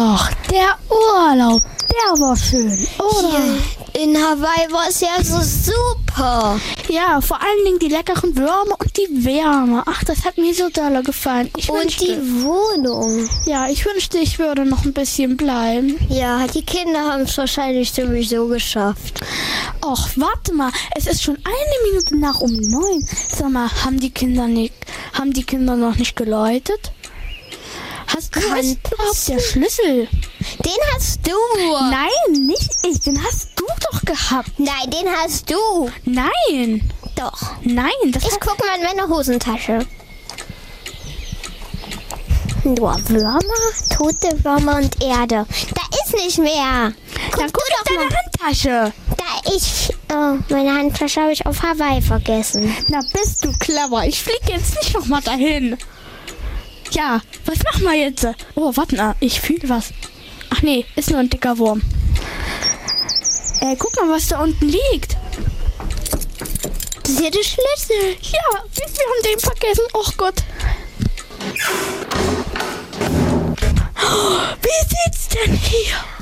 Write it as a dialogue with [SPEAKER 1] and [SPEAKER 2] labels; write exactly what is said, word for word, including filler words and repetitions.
[SPEAKER 1] Ach, der Urlaub, der war schön, oder?
[SPEAKER 2] Hier in Hawaii war es ja so super.
[SPEAKER 1] Ja, vor allen Dingen die leckeren Würmer und die Wärme. Ach, das hat mir so doll gefallen. Ich
[SPEAKER 2] Und
[SPEAKER 1] wünschte,
[SPEAKER 2] die Wohnung.
[SPEAKER 1] ja, ich wünschte, ich würde noch ein bisschen bleiben.
[SPEAKER 2] Ja, die Kinder haben es wahrscheinlich sowieso geschafft.
[SPEAKER 1] Ach, warte mal, es ist schon eine Minute nach um neun. Sag mal, haben die Kinder nicht, haben die Kinder noch nicht geläutet? Hast du
[SPEAKER 2] Kann
[SPEAKER 1] überhaupt der Schlüssel?
[SPEAKER 2] Den hast du.
[SPEAKER 1] Nein, nicht ich. Den hast du doch gehabt.
[SPEAKER 2] Nein, den hast du.
[SPEAKER 1] Nein,
[SPEAKER 2] Doch.
[SPEAKER 1] nein, das
[SPEAKER 2] Ich
[SPEAKER 1] hat,
[SPEAKER 2] guck mal in meine Hosentasche. Nur Würmer, tote Würmer und Erde. Da ist nicht mehr. Guck
[SPEAKER 1] dann guck
[SPEAKER 2] du
[SPEAKER 1] in
[SPEAKER 2] doch
[SPEAKER 1] deine
[SPEAKER 2] mal.
[SPEAKER 1] Handtasche.
[SPEAKER 2] Da ich. Oh, meine Handtasche habe ich auf Hawaii vergessen.
[SPEAKER 1] Na, bist du clever. Ich fliege jetzt nicht nochmal dahin. Ja, was machen wir jetzt? Oh, warte mal, ich fühle was. Ach nee, ist nur ein dicker Wurm. Ey, guck mal, was da unten liegt.
[SPEAKER 2] Das ist hier der Schlüssel.
[SPEAKER 1] Ja, wir haben den vergessen. Oh Gott. Oh, wie sieht's denn hier